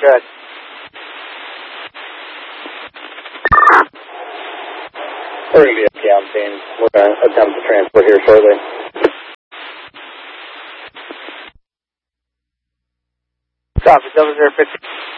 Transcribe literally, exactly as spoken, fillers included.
good. We're going to be at the on scene. We're going to attempt to transport here shortly. Copy, double zero fifty.